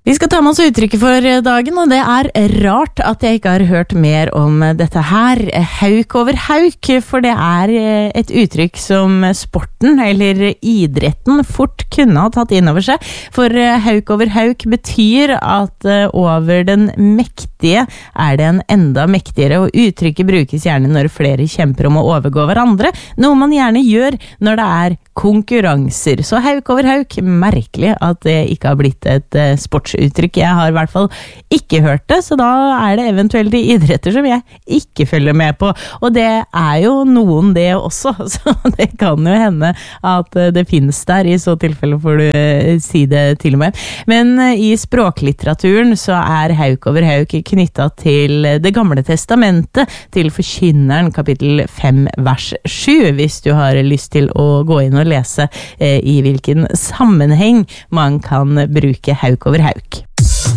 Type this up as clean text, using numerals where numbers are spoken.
Vi skal ta med oss uttrykket for dagen, og det rart at jeg ikke har hørt mer om dette her. Hauk over hauk, for det et uttrykk som sporten eller idretten fort kunne ha tatt inn over seg. For hauk over hauk betyr at over den mektige det en enda mektigere, og uttrykket brukes gjerne når flere kjemper om å overgå hverandre, noe man gjerne gjør når det konkurranser. Så hauk over hauk, merkelig at det ikke har blitt et sportsuttrykk. Jeg har I hvert fall ikke hørt det, så da det eventuelt de idretter som jeg ikke følger med på. Og det jo noen det også, så det kan jo hende at det finnes der. I så tilfelle får du si det til og med. Men I språklitteraturen så hauk over hauk knyttet til det gamle testamentet, til Forkynneren kapittel 5 vers 7, hvis du har lyst til å gå inn og lese I hvilken sammenheng man kan bruke hauk over hauk.